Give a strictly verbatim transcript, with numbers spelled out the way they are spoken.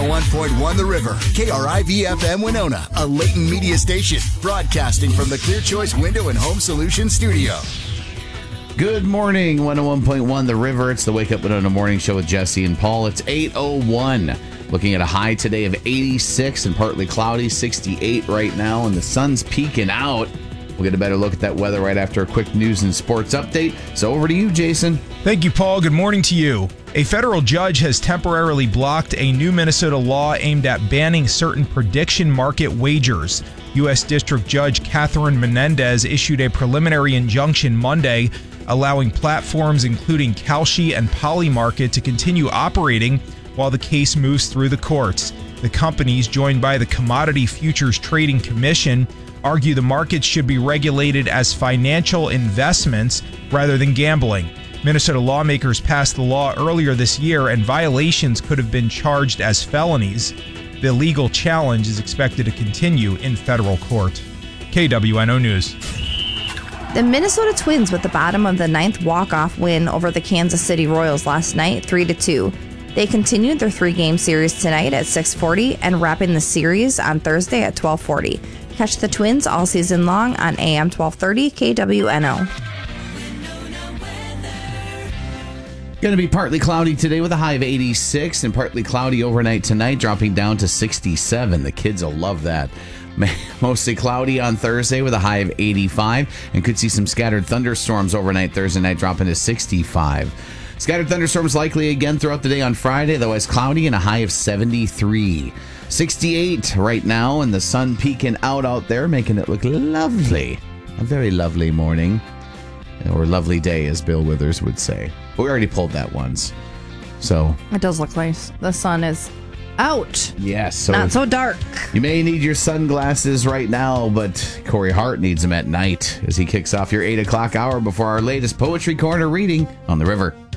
one point one The River, K R I V F M Winona, a Layton media station, broadcasting from the Clear Choice Window and Home Solutions studio. Good morning, one oh one point one The River. It's the Wake Up Winona Morning Show with Jesse and Paul. It's eight oh one. Looking at a high today of eighty-six and partly cloudy, sixty-eight right now, and the sun's peeking out. We'll get a better look at that weather right after a quick news and sports update. So over to you, Jason. Thank you, Paul. Good morning to you. A federal judge has temporarily blocked a new Minnesota law aimed at banning certain prediction market wagers. U S District Judge Catherine Menendez issued a preliminary injunction Monday, allowing platforms including Kalshi and Polymarket to continue operating while the case moves through the courts. The companies, joined by the Commodity Futures Trading Commission, argue the markets should be regulated as financial investments rather than gambling. Minnesota lawmakers passed the law earlier this year, and violations could have been charged as felonies. The legal challenge is expected to continue in federal court. K W N O News. The Minnesota Twins with the bottom of the ninth walk-off win over the Kansas City Royals last night, three to two. They continued their three-game series tonight at six forty and wrapping the series on Thursday at twelve forty. Catch the Twins all season long on A M twelve thirty K W N O. Going to be partly cloudy today with a high of eighty-six and partly cloudy overnight tonight, dropping down to sixty-seven. The kids will love that. Mostly cloudy on Thursday with a high of eighty-five, and could see some scattered thunderstorms overnight Thursday night, dropping to sixty-five. Scattered thunderstorms likely again throughout the day on Friday, otherwise cloudy and a high of seventy-three. sixty-eight right now, and the sun peeking out out there, making it look lovely. A very lovely morning. Or lovely day, as Bill Withers would say. But we already pulled that once. So it does look nice. The sun is out. Yes. So not so dark. You may need your sunglasses right now, but Corey Hart needs them at night as he kicks off your eight o'clock hour before our latest Poetry Corner reading on The River.